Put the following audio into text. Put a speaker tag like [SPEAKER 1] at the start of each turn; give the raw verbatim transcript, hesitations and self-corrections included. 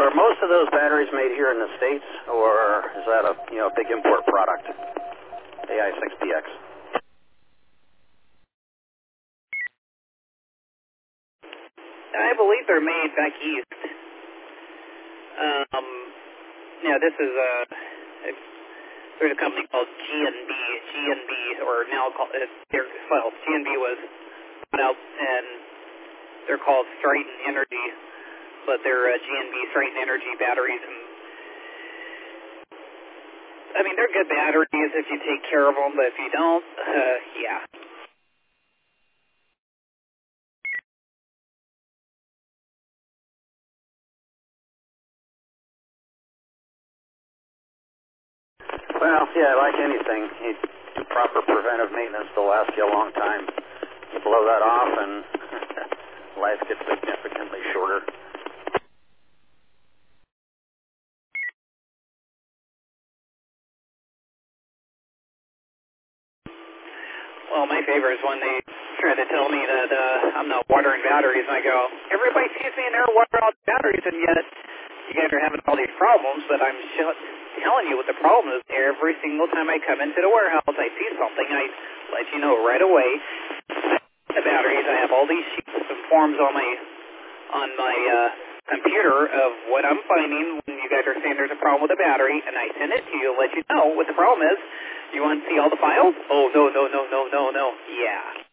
[SPEAKER 1] are most of those batteries made here in the States, or is that a, you know, big import product? A I six B X.
[SPEAKER 2] I believe they're made back east. Um, yeah, this is a, a there's a company called G N B, G N B, or now called, uh, well, G N B was bought out, and they're called Triton Energy, but they're uh, G N B Triton Energy batteries, and I mean, they're good batteries if you take care of them, but if you don't, uh, yeah.
[SPEAKER 1] Well, yeah, like anything, you do proper preventive maintenance to last you a long time. You blow that off and life gets significantly shorter.
[SPEAKER 2] Well, my favorite is when they try to tell me that uh, I'm not watering batteries, and I go, everybody sees me in there watering all the batteries, and yet you guys are having all these problems, but I'm sh- telling you what the problem is. Every single time I come into the warehouse, I see something, I let you know right away. The batteries, I have all these sheets and forms on my on my uh, computer of what I'm finding when you guys are saying there's a problem with the battery, and I send it to you and let you know what the problem is. You want to see all the files? Oh, no, no, no, no, no, no. Yeah.